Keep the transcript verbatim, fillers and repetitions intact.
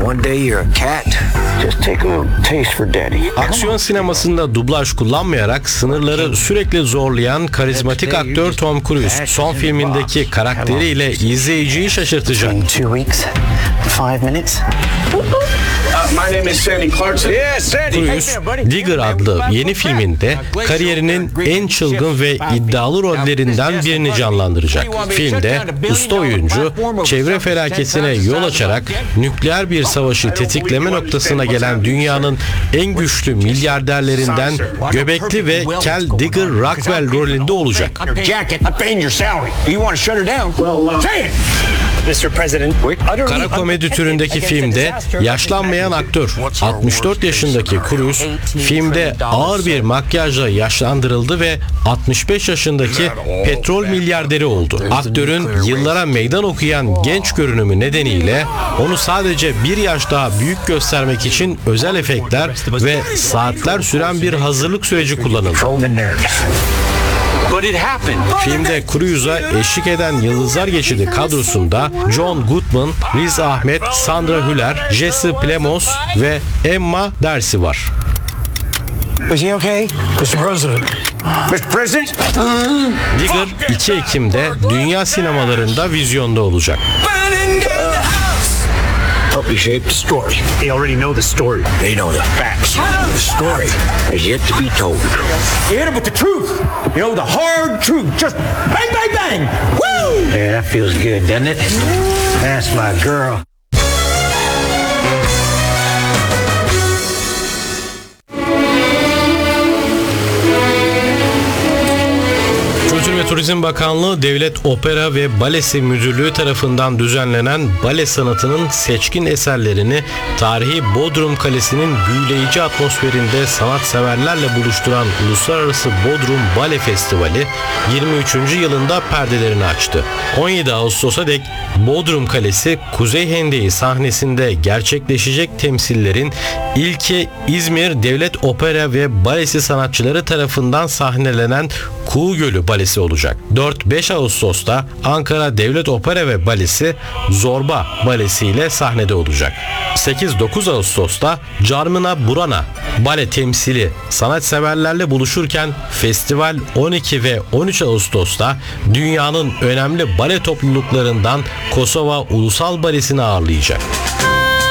One day you're a cat. Just take a little taste for daddy. Aksiyon sinemasında dublaj kullanmayarak sınırları sürekli zorlayan karizmatik aktör Tom Cruise son filmindeki karakteriyle izleyiciyi şaşırtacak. Two weeks, five minutes. My name is Sandy Clarkson. Yeah, Sandy. Cruise, Digger adlı yeni filminde kariyerinin en çılgın ve iddialı rollerinden birini canlandıracak. Filmde usta oyuncu çevre felaketine yol açarak nükleer bir savaşı tetikleme noktasına gelen dünyanın en güçlü milyarderlerinden göbekli ve kel Digger Rockwell rolünde olacak. Kara komedi türündeki filmde yaşlanmayan aktör altmış dört yaşındaki Cruise filmde ağır bir makyajla yaşlandırıldı ve altmış beş yaşındaki petrol milyarderi oldu. Aktörün yıllara meydan okuyan genç görünümü nedeniyle onu sadece bir yaş daha büyük göstermek için özel efektler ve saatler süren bir hazırlık süreci kullanıldı. Filmde Cruise'a eşlik eden Yıldızlar Geçidi kadrosunda John Goodman, Riz Ahmed, Sandra Hüller, Jesse Plemons ve Emma Darcy var. Is he okay? mister President. mister President? Digger iki Ekim'de dünya sinemalarında vizyonda olacak. Help you shape the story. They already know the story. They know the facts. The story has yet to be told. You hit it with the truth. You know, the hard truth. Just bang, bang, bang. Woo! Yeah, that feels good, doesn't it? That's my girl. Kültür ve Turizm Bakanlığı Devlet Opera ve Balesi Müdürlüğü tarafından düzenlenen bale sanatının seçkin eserlerini tarihi Bodrum Kalesi'nin büyüleyici atmosferinde sanatseverlerle buluşturan Uluslararası Bodrum Bale Festivali yirmi üçüncü yılında perdelerini açtı. on yedi Ağustos'a dek Bodrum Kalesi Kuzey Hendeği sahnesinde gerçekleşecek temsillerin ilki İzmir Devlet Opera ve Balesi sanatçıları tarafından sahnelenen Kuğu Gölü Balesi olacak. dört beş Ağustos'ta Ankara Devlet Opera ve Balesi Zorba Balesi ile sahnede olacak. sekiz dokuz Ağustos'ta Carmina Burana bale temsili sanatseverlerle buluşurken festival on iki ve on üç Ağustos'ta dünyanın önemli bale topluluklarından Kosova Ulusal Balesi'ni ağırlayacak.